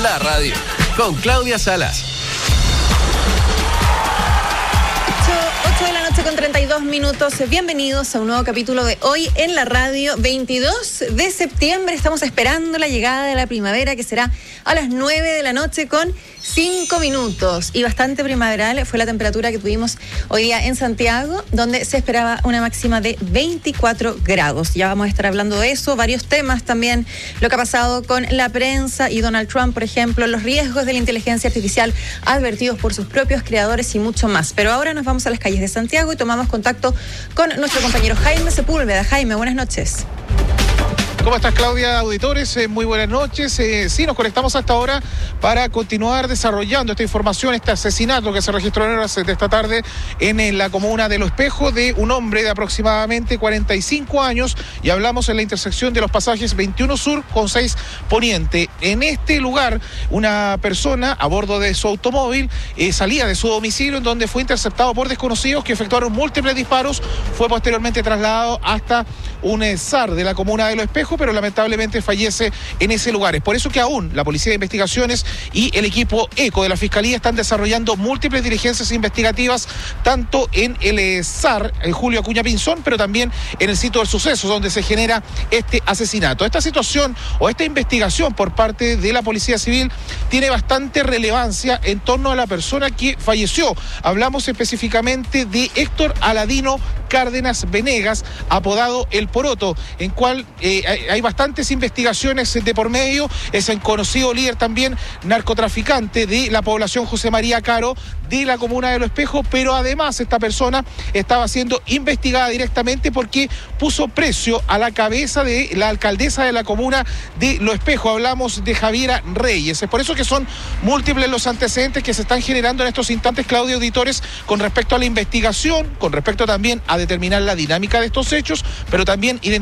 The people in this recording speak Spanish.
la radio, con Claudia Salas. 8 de la noche con 32 minutos. Bienvenidos a un nuevo capítulo de Hoy en la Radio. 22 de septiembre. Estamos esperando la llegada de la primavera, que será a las 9 de la noche con 5 minutos. Y bastante primaveral fue la temperatura que tuvimos hoy día en Santiago, donde se esperaba una máxima de 24 grados. Ya vamos a estar hablando de eso, varios temas también, lo que ha pasado con la prensa y Donald Trump, por ejemplo, los riesgos de la inteligencia artificial advertidos por sus propios creadores y mucho más. Pero ahora nos vamos a las calles de Santiago y tomamos contacto con nuestro compañero Jaime Sepúlveda. Jaime, buenas noches. ¿Cómo estás, Claudia? Auditores, muy buenas noches. Sí, nos conectamos hasta ahora para continuar desarrollando esta información, este asesinato que se registró en horas de esta tarde en la comuna de Los Espejos de un hombre de aproximadamente 45 años, y hablamos en la intersección de los pasajes 21 Sur con 6 Poniente. En este lugar, una persona a bordo de su automóvil salía de su domicilio, en donde fue interceptado por desconocidos que efectuaron múltiples disparos. Fue posteriormente trasladado hasta un SAR de la comuna de Los Espejos, pero lamentablemente fallece en ese lugar. Es por eso que aún la Policía de Investigaciones y el equipo ECO de la Fiscalía están desarrollando múltiples diligencias investigativas, tanto en el SAR, en Julio Acuña Pinzón, pero también en el sitio del suceso, donde se genera este asesinato. Esta situación o esta investigación por parte de la Policía Civil tiene bastante relevancia en torno a la persona que falleció. Hablamos específicamente de Héctor Aladino Cárdenas Venegas, apodado El Poroto, en cual hay bastantes investigaciones de por medio. Es el conocido líder también narcotraficante de la población José María Caro de la comuna de Los Espejos, pero además esta persona estaba siendo investigada directamente porque puso precio a la cabeza de la alcaldesa de la comuna de Los Espejos. Hablamos de Javiera Reyes. Es por eso que son múltiples los antecedentes que se están generando en estos instantes, Claudia, auditores, con respecto a la investigación, con respecto también a determinar la dinámica de estos hechos, pero también